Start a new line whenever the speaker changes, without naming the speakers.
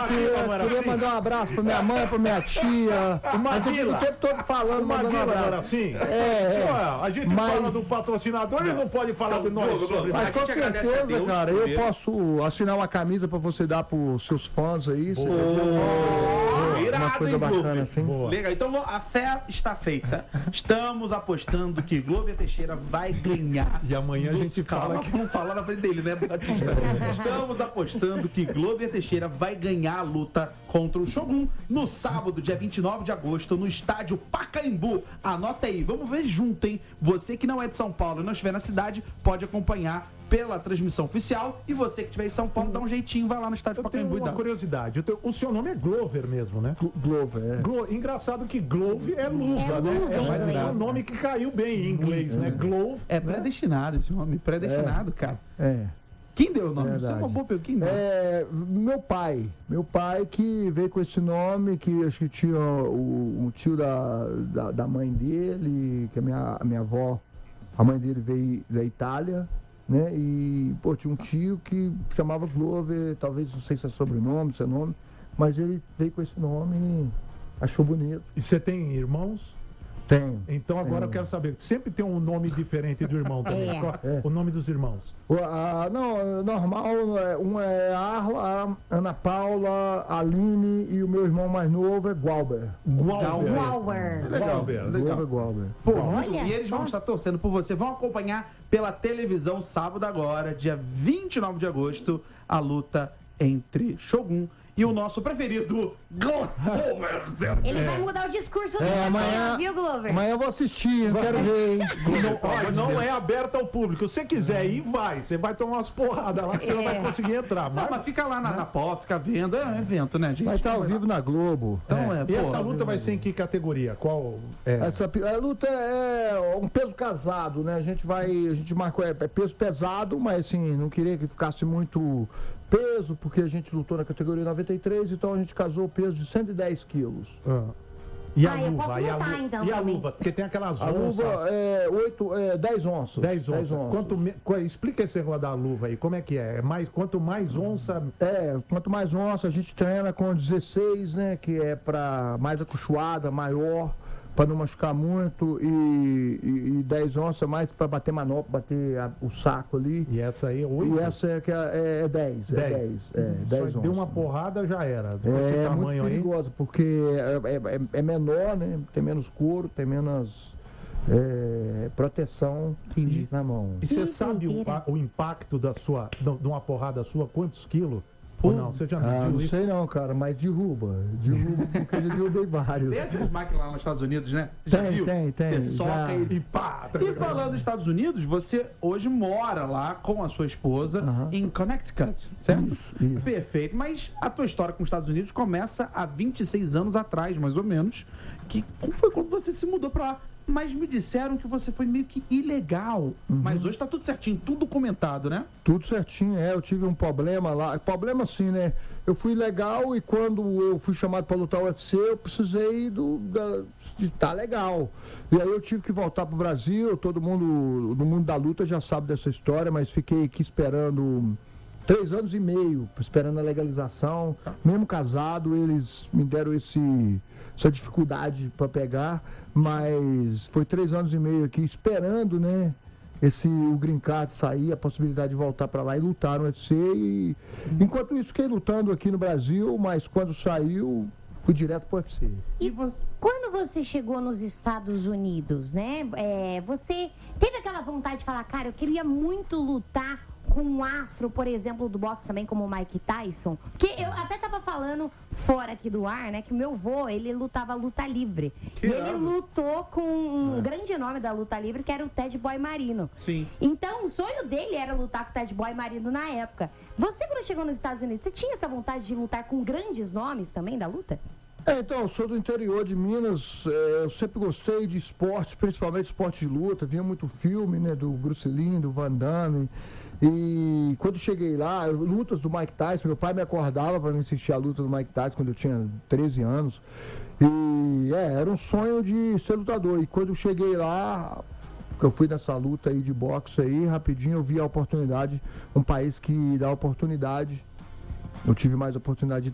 queria mandar um abraço pra minha mãe, pra minha tia. Mas eu fico o tempo todo falando, mandando um abraço.
Assim? A gente fala do patrocinador e não pode falar do nosso sobrenome.
Mas com certeza, cara, eu posso assinar uma camisa pra você dar pros seus fãs aí. Uma coisa bacana assim.
Legal, então a fé está feita. Estamos apostando que Glover Teixeira vai ganhar.
E amanhã a gente fala que...
Vamos falar na frente dele, né, Batista? Estamos apostando que Glover Teixeira vai ganhar a luta contra o Shogun no sábado, dia 29 de agosto, no estádio Pacaembu. Anota aí, vamos ver junto, hein? Você que não é de São Paulo e não estiver na cidade, pode acompanhar pela transmissão oficial. E você que estiver em São Paulo, dá um jeitinho, vai lá no estádio Pacaembu.
Eu tenho uma curiosidade. O seu nome é Glover mesmo, né?
Glover,
Engraçado que Glove é luva, né? Mas é um nome que caiu bem em inglês, né? Glove.
É predestinado esse nome, predestinado, cara. Quem deu o nome?
Verdade.
Você é uma boa pergunta. Quem deu?
Meu pai que veio com esse nome, que acho que tinha o tio da mãe dele, que a minha avó, a mãe dele veio da Itália, né? E, tinha um tio que chamava Glover, talvez, não sei se é sobrenome, se é nome, mas ele veio com esse nome e achou bonito.
E você tem irmãos?
Tenho.
Então agora eu quero saber, sempre tem um nome diferente do irmão também. Qual o nome dos irmãos?
Não, normal, um é Arla, Ana Paula, Aline e o meu irmão mais novo é Gualber.
Legal.
Gualber.
E eles vão estar torcendo por você. Vão acompanhar pela televisão sábado agora, dia 29 de agosto, a luta entre Shogun e o nosso preferido, Glover.
Ele vai mudar o discurso dele
amanhã,
viu, Glover?
Amanhã eu vou assistir, eu quero ver, hein?
Não é aberto ao público. Se você quiser ir, vai. Você vai tomar umas porradas lá que você não vai conseguir entrar.
Mas fica lá na pó, fica vendo. É um evento, né, gente?
Vai estar ao vivo na Globo.
E essa luta vai ser em que categoria? Qual é?
A luta é um peso casado, né? A gente marcou, é peso pesado, mas assim, não queria que ficasse muito peso, porque a gente lutou na categoria 93, então a gente casou o peso de 110 quilos.
E a
eu
luva?
posso lutar, então,
e a
também.
luva? Porque tem aquelas onças.
A luva é 10 onças.
10 onças. Explica esse negócio da luva aí, como é que é? Quanto mais onça...
Quanto mais onça, a gente treina com 16, né, que é para mais acolchoada, maior, para não machucar muito, e 10 onças mais para bater manopla, bater o saco ali.
E essa aí é 8?
E essa é 10. 10 onças.
Deu uma porrada, já era.
É muito perigoso, porque é menor, né? Tem menos couro, tem menos proteção na mão.
E você sabe o impacto de uma porrada sua, quantos quilos? Ou não? Você já
não sei não, cara, mas derruba, porque eu já derrubei vários.
Tem aqueles máquinas lá nos Estados Unidos, né?
Tem.
Você soca e pá. E falando dos Estados Unidos, você hoje mora lá com a sua esposa em Connecticut, certo?
Isso.
Perfeito. Mas a tua história com os Estados Unidos começa há 26 anos atrás, mais ou menos. Como foi quando você se mudou pra lá? Mas me disseram que você foi meio que ilegal. Mas hoje tá tudo certinho, tudo documentado, né?
Tudo certinho, eu tive um problema lá. Problema assim, né? Eu fui ilegal e quando eu fui chamado para lutar o UFC, eu precisei de estar legal. E aí eu tive que voltar pro Brasil, todo mundo no mundo da luta já sabe dessa história, mas fiquei aqui esperando 3 anos e meio, esperando a legalização. Mesmo casado, eles me deram essa dificuldade para pegar, mas foi 3 anos e meio aqui esperando, né? O green card sair, a possibilidade de voltar para lá e lutar no UFC. E enquanto isso, fiquei lutando aqui no Brasil, mas quando saiu, fui direto para o UFC.
E quando você chegou nos Estados Unidos, né? Você teve aquela vontade de falar, cara, eu queria muito lutar com um astro, por exemplo, do boxe também, como o Mike Tyson? Porque eu até tava falando fora aqui do ar, né, que o meu vô, ele lutava luta livre. E ele lutou com um grande nome da luta livre, que era o Ted Boy Marino.
Sim.
Então, o sonho dele era lutar com o Ted Boy Marino na época. Você, quando chegou nos Estados Unidos, você tinha essa vontade de lutar com grandes nomes também da luta?
Então, eu sou do interior de Minas, eu sempre gostei de esportes, principalmente esporte de luta, via muito filme, né, do Bruce Lee, do Van Damme. E quando cheguei lá, lutas do Mike Tyson, meu pai me acordava para me assistir a luta do Mike Tyson quando eu tinha 13 anos. E era um sonho de ser lutador. E quando eu cheguei lá, eu fui nessa luta aí de boxe aí, rapidinho eu vi a oportunidade, um país que dá oportunidade. Eu tive mais oportunidade de